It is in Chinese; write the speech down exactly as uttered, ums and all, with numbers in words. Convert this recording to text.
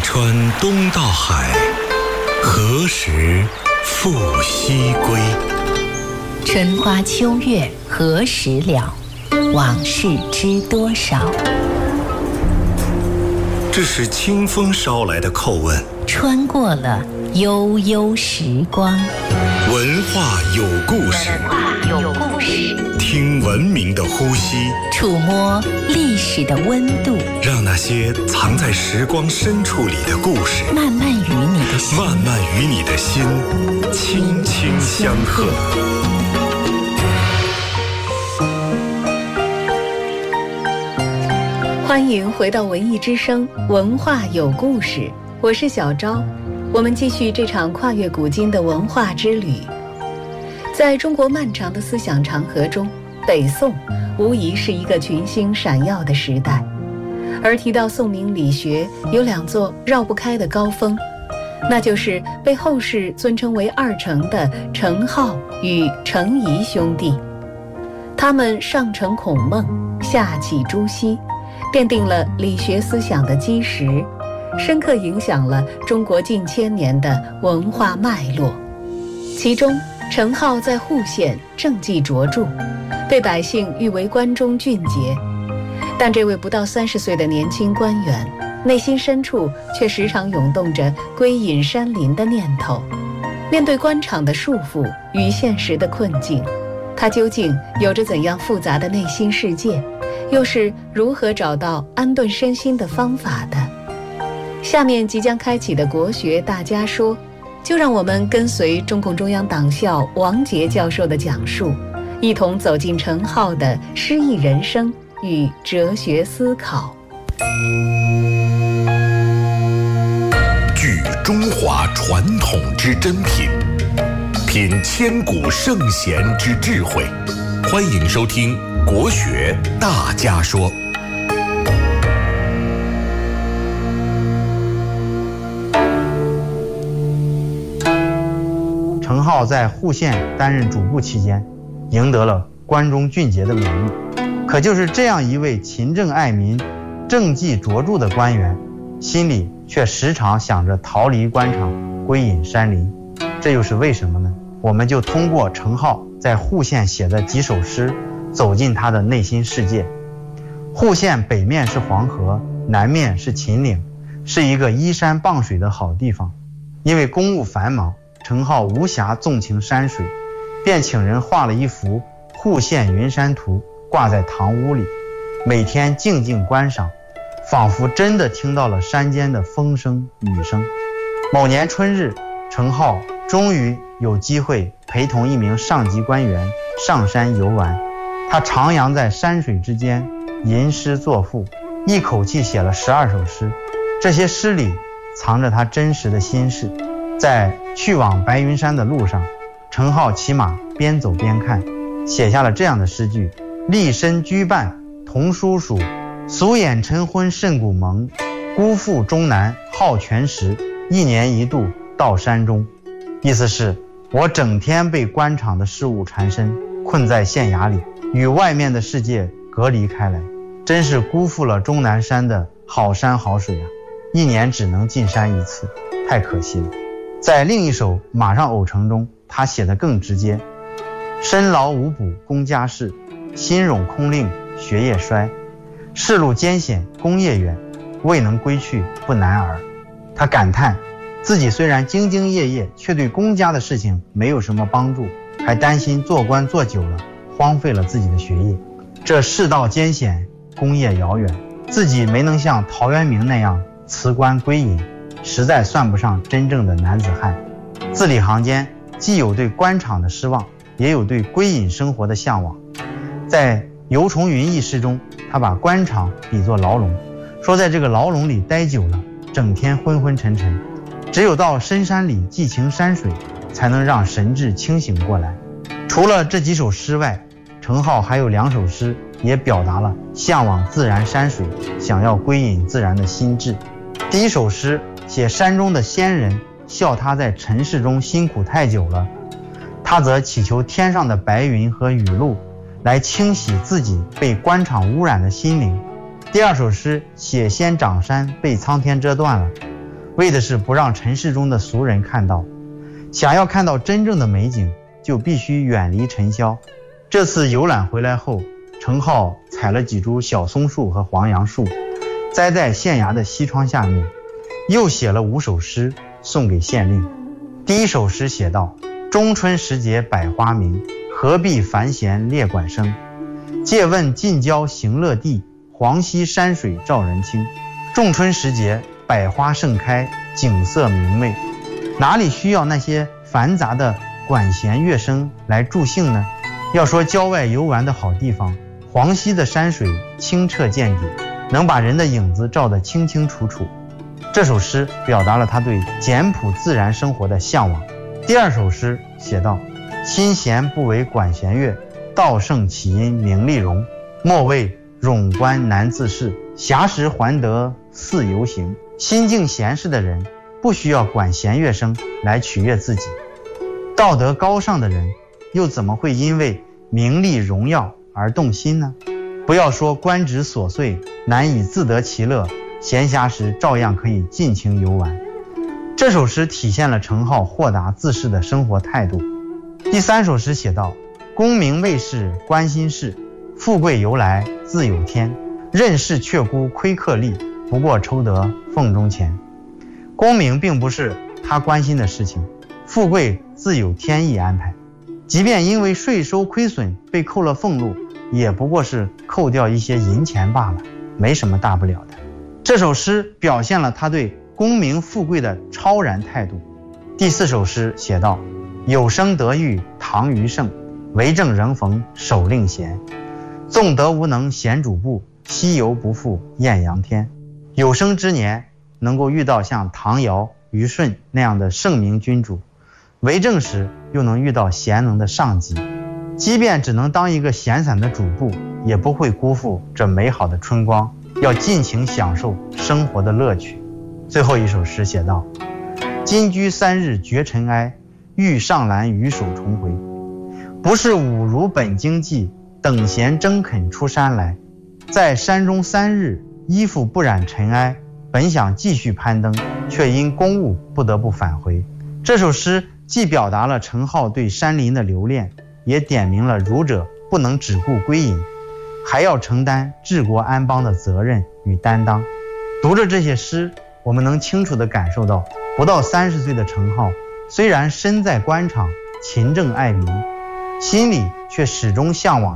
川东到海，何时复西归？ 春花秋月何时了？往事知多少？ 这是清风捎来的叩问， 穿过了悠悠时光。 文化有故事， 文化有故事， 听文明的呼吸， 触摸历史的温度， 让那些藏在时光深处里的故事， 慢慢与你的心， 慢慢与你的心轻轻相和。 欢迎回到文艺之声，文化有故事，我是小昭。我们继续这场跨越古今的文化之旅。在中国漫长的思想长河中，北宋无疑是一个群星闪耀的时代。而提到宋明理学，有两座绕不开的高峰，那就是被后世尊称为二程的程颢与程颐兄弟。他们上承孔孟，下启朱熹，奠定了理学思想的基石，深刻影响了中国近千年的文化脉络。其中程颢在户县政绩卓著，被百姓誉为关中俊杰。但这位不到三十岁的年轻官员，内心深处却时常涌动着归隐山林的念头。面对官场的束缚与现实的困境，他究竟有着怎样复杂的内心世界，又是如何找到安顿身心的方法的？下面即将开启的国学大家说，就让我们跟随中共中央党校王杰教授的讲述，一同走进程颢的诗意人生与哲学思考。 聚中华传统之珍品，品千古圣贤之智慧。欢迎收听国学大家说。 程颢在户县担任主簿期间，赢得了关中俊杰的美誉。可就是这样一位勤政爱民、政绩卓著的官员，心里却时常想着逃离官场，归隐山林。这又是为什么呢？我们就通过程颢在户县写的几首诗，走进他的内心世界。户县北面是黄河，南面是秦岭，是一个依山傍水的好地方。因为公务繁忙，程颢无暇纵情山水，便请人画了一幅户县云山图，挂在堂屋里，每天静静观赏，仿佛真的听到了山间的风声雨声。某年春日，程颢终于有机会陪同一名上级官员上山游玩。他徜徉在山水之间，吟诗作赋，一口气写了十二首诗。这些诗里藏着他真实的心事。在去往白云山的路上，程颢骑马边走边看，写下了这样的诗句：立身居伴同叔叔，俗眼晨昏甚古蒙，孤负终南好泉石，一年一度到山中。意思是，我整天被官场的事务缠身，困在县衙里，与外面的世界隔离开来，真是辜负了终南山的好山好水啊！一年只能进山一次，太可惜了。在另一首《马上偶成》中，他写得更直接：身劳无补公家事，心冗空令学业衰，仕路艰险功业远，未能归去不难儿。他感叹自己虽然兢兢业业，却对公家的事情没有什么帮助，还担心做官做久了荒废了自己的学业。这世道艰险，功业遥远，自己没能像陶渊明那样辞官归隐，实在算不上真正的男子汉。字里行间既有对官场的失望，也有对归隐生活的向往。在游崇云一诗中，他把官场比作牢笼，说在这个牢笼里待久了，整天昏昏沉沉，只有到深山里寄情山水，才能让神志清醒过来。除了这几首诗外，程颢还有两首诗也表达了向往自然山水，想要归隐自然的心志。第一首诗写山中的仙人笑他在尘世中辛苦太久了，他则祈求天上的白云和雨露来清洗自己被官场污染的心灵。第二首诗写仙长山被苍天遮断了， 为的是不让尘世中的俗人看到。想要看到真正的美景，就必须远离尘嚣。这次游览回来后，程颢采了几株小松树和黄杨树，栽在县衙的西窗下面，又写了五首诗送给县令。第一首诗写道：中春时节百花明，何必烦弦列管声。借问近郊行乐地，黄溪山水照人清。仲春时节百花盛开，景色明媚，哪里需要那些繁杂的管弦乐声来助兴呢？要说郊外游玩的好地方，黄溪的山水清澈见底，能把人的影子照得清清楚楚。这首诗表达了他对简朴自然生活的向往。第二首诗写道：心弦不为管弦乐，道圣起因名利荣。莫谓冗官难自适，暇时还得似游行。心境闲适的人不需要管弦乐声来取悦自己，道德高尚的人又怎么会因为名利荣耀而动心呢？不要说官职琐碎难以自得其乐，闲暇时照样可以尽情游玩。这首诗体现了程颢豁达自适的生活态度。第三首诗写道：功名未仕关心事，富贵由来自有天。任事却估亏克利，不过抽得缝中钱。功名并不是他关心的事情，富贵自有天意安排。即便因为税收亏损被扣了俸禄，也不过是扣掉一些银钱罢了，没什么大不了的。这首诗表现了他对功名富贵的超然态度。第四首诗写道：有生得遇唐虞盛，为政仍逢守令闲。纵得无能闲主簿，西游不负艳阳天。有生之年能够遇到像唐尧、虞舜那样的圣明君主，为政时又能遇到贤能的上级，即便只能当一个闲散的主簿，也不会辜负这美好的春光，要尽情享受生活的乐趣。最后一首诗写道：金居三日绝尘埃，欲上兰鱼手重回。不是吾如本经济，等闲争肯出山来。在山中三日，衣服不染尘埃，本想继续攀登，却因公务不得不返回。这首诗既表达了程颢对山林的留恋，也点明了儒者不能只顾归隐，还要承担治国安邦的责任与担当。读着这些诗，我们能清楚地感受到，不到三十岁的程颢虽然身在官场，勤政爱民，心里却始终向往